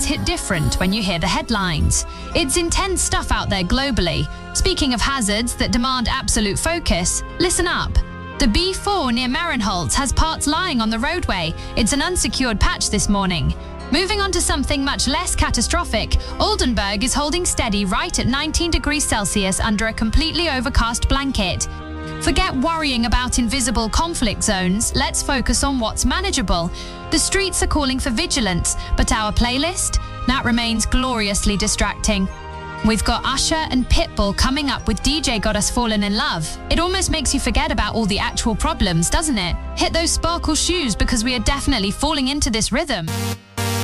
hit different when you hear the headlines. It's intense stuff out there globally. Speaking of hazards that demand absolute focus, listen up. The B4 near Marenholtz has parts lying on the roadway. It's an unsecured patch this morning. Moving on to something much less catastrophic, Oldenburg is holding steady right at 19 degrees Celsius under a completely overcast blanket. Forget worrying about invisible conflict zones, let's focus on what's manageable. The streets are calling for vigilance, but our playlist? That remains gloriously distracting. We've got Usher and Pitbull coming up with DJ Got Us Fallen in Love. It almost makes you forget about all the actual problems, doesn't it? Hit those sparkle shoes because we are definitely falling into this rhythm.